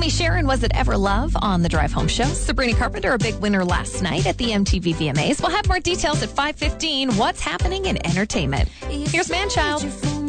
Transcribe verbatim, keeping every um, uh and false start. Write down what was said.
Me Sharon, Was It Ever Love on the Drive Home Show. Sabrina Carpenter, a big winner last night at the M T V V M As. We'll have more details at five fifteen. What's happening in entertainment? Here's Manchild.